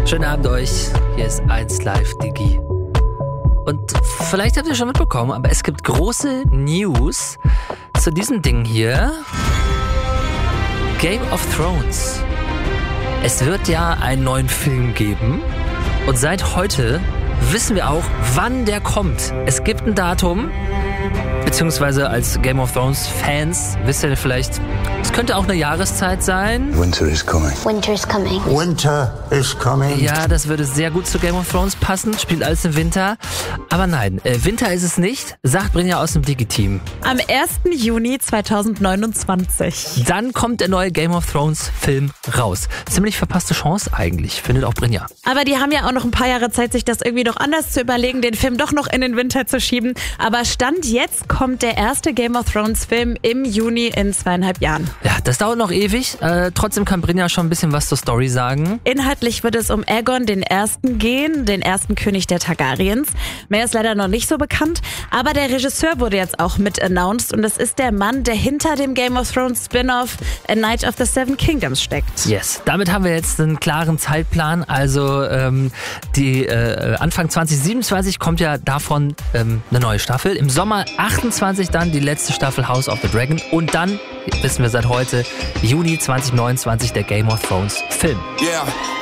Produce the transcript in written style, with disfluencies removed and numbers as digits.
Schönen Abend euch. Hier ist 1 Live Digi. Und vielleicht habt ihr schon mitbekommen, aber es gibt große News zu diesem Ding hier. Game of Thrones. Es wird ja einen neuen Film geben. Und seit heute wissen wir auch, wann der kommt. Es gibt ein Datum. Beziehungsweise als Game of Thrones Fans wisst ihr vielleicht, es könnte auch eine Jahreszeit sein. Winter is coming. Winter is coming. Winter is coming. Ja, das würde sehr gut zu Game of Thrones passen. Spielt alles im Winter. Aber nein, Winter ist es nicht, sagt Brinja aus dem Digi-Team. Am 1. Juni 2029. Dann kommt der neue Game of Thrones Film raus. Ziemlich verpasste Chance eigentlich, findet auch Brinja. Aber die haben ja auch noch ein paar Jahre Zeit, sich das irgendwie noch anders zu überlegen, den Film doch noch in den Winter zu schieben. Aber Stand jetzt kommt der erste Game of Thrones Film im Juni in 2,5 Jahren. Ja, das dauert noch ewig. Trotzdem kann Brinja schon ein bisschen was zur Story sagen. Inhaltlich wird es um Aegon den Ersten gehen, den ersten König der Targaryens. Mehr ist leider noch nicht so bekannt, aber der Regisseur wurde jetzt auch mit announced und das ist der Mann, der hinter dem Game of Thrones Spin-off A Knight of the Seven Kingdoms steckt. Yes, damit haben wir jetzt einen klaren Zeitplan. Also Anfang 2027 kommt ja davon eine neue Staffel. Im Sommer 28 dann die letzte Staffel House of the Dragon und dann, wissen wir seit heute, Juni 2029 der Game of Thrones Film. Yeah.